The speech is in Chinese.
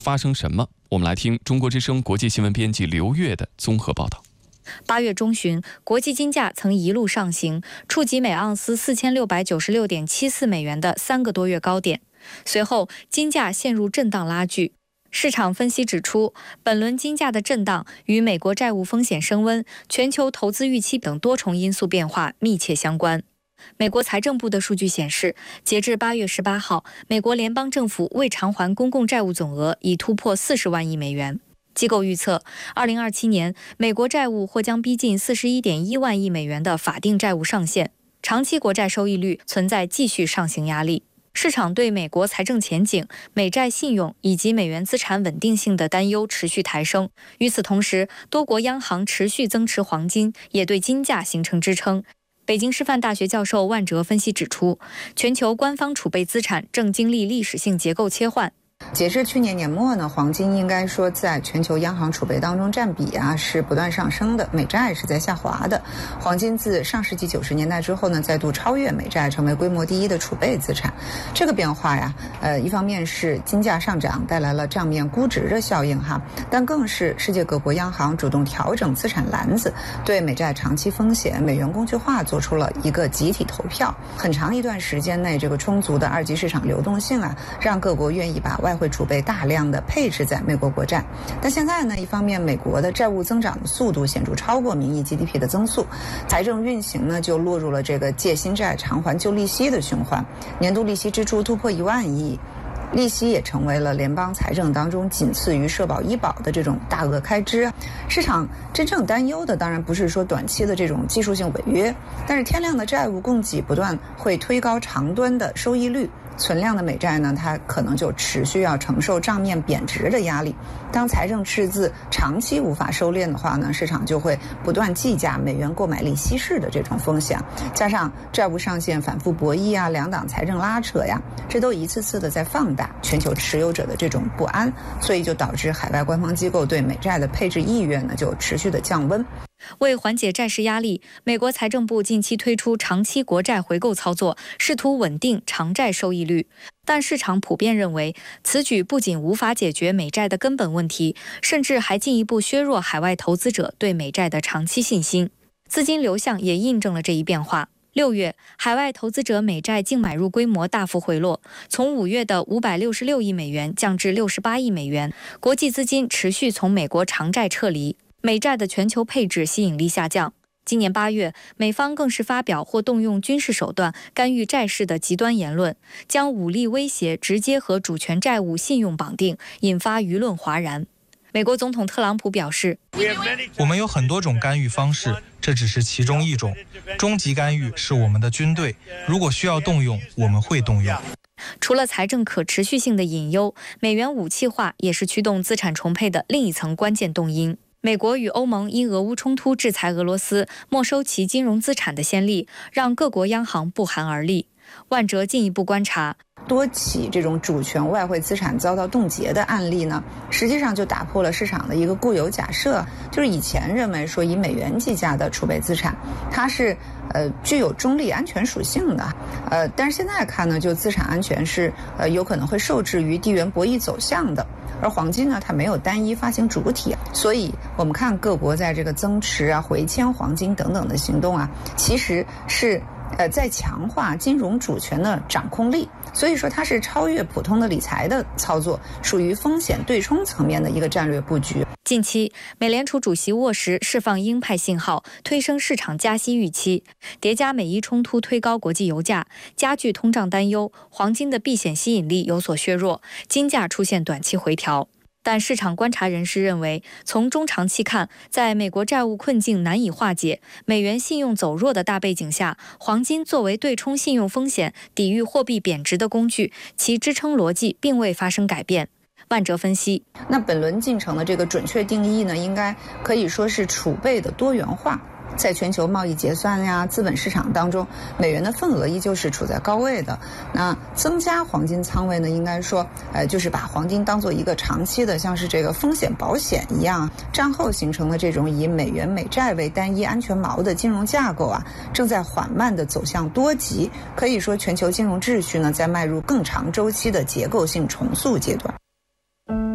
发生什么？我们来听中国之声国际新闻编辑刘越的综合报道。 8月中旬，国际金价曾一路上行，触及每盎司4696.74美元的3个多月高点。随后，金价陷入震荡拉锯。市场分析指出，本轮金价的震荡与美国债务风险升温、全球投资预期等多重因素变化密切相关。美国财政部的数据显示，截至8月18号，美国联邦政府未偿还公共债务总额已突破40万亿美元。机构预测，2027年美国债务或将逼近41.1万亿美元的法定债务上限，长期国债收益率存在继续上行压力。市场对美国财政前景、美债信用以及美元资产稳定性的担忧持续抬升。与此同时，多国央行持续增持黄金，也对金价形成支撑。北京师范大学教授万哲分析指出，全球官方储备资产正经历历史性结构切换。 截至去年年末呢，黄金应该说在全球央行储备当中占比是不断上升的，美债是在下滑的。黄金自上世纪90年代之后呢，再度超越美债，成为规模第一的储备资产。这个变化一方面是金价上涨带来了账面估值的效应但更是世界各国央行主动调整资产篮子，对美债长期风险、美元工具化做出了一个集体投票。很长一段时间内，这个充足的二级市场流动性让各国愿意把外汇储备大量的配置在美国国债。但现在呢，一方面美国的债务增长的速度显著超过名义 GDP 的增速，财政运行呢就落入了这个借新债偿还旧利息的循环，年度利息支出突破1万亿，利息也成为了联邦财政当中仅次于社保医保的这种大额开支。市场真正担忧的当然不是说短期的这种技术性违约，但是天量的债务供给不断会推高长端的收益率，存量的美债呢，它可能就持续要承受账面贬值的压力。当财政赤字长期无法收敛的话呢，市场就会不断计价美元购买力稀释的这种风险，加上债务上限反复博弈两党财政拉扯这都一次次的在放大全球持有者的这种不安，所以就导致海外官方机构对美债的配置意愿呢就持续的降温。 为缓解债市压力，美国财政部近期推出长期国债回购操作，试图稳定长债收益率。但市场普遍认为，此举不仅无法解决美债的根本问题，甚至还进一步削弱海外投资者对美债的长期信心。资金流向也印证了这一变化。6月，海外投资者美债净买入规模大幅回落，从5月的566亿美元降至68亿美元。国际资金持续从美国长债撤离，美债的全球配置吸引力下降。今年8月，美方更是发表或动用军事手段干预债市的极端言论，将武力威胁直接和主权债务信用绑定，引发舆论哗然。美国总统特朗普表示， 我们有很多种干预方式，这只是其中一种。终极干预是我们的军队，如果需要动用，我们会动用。 除了财政可持续性的隐忧，美元武器化也是驱动资产重配的另一层关键动因。美国与欧盟因俄乌冲突制裁俄罗斯，没收其金融资产的先例，让各国央行不寒而栗。万哲进一步观察， 多起这种主权外汇资产遭到冻结的案例呢，实际上就打破了市场的一个固有假设，就是以前认为说以美元计价的储备资产，它是具有中立安全属性的，但是现在看呢，就资产安全是有可能会受制于地缘博弈走向的。而黄金呢，它没有单一发行主体，所以我们看各国在这个增持回迁黄金等等的行动其实是在强化金融主权的掌控力，所以说它是超越普通的理财的操作，属于风险对冲层面的一个战略布局。 近期，美联储主席沃什释放鹰派信号，推升市场加息预期，叠加美伊冲突推高国际油价，加剧通胀担忧，黄金的避险吸引力有所削弱，金价出现短期回调。但市场观察人士认为，从中长期看，在美国债务困境难以化解、美元信用走弱的大背景下，黄金作为对冲信用风险、抵御货币贬值的工具，其支撑逻辑并未发生改变。万哲分析， 那本轮进程的这个准确定义呢，应该可以说是储备的多元化。在全球贸易结算资本市场当中，美元的份额依旧是处在高位的。那增加黄金仓位呢，应该说，就是把黄金当做一个长期的，像是这个风险保险一样，战后形成的这种以美元美债为单一安全锚的金融架构正在缓慢的走向多极。可以说，全球金融秩序呢，在迈入更长周期的结构性重塑阶段。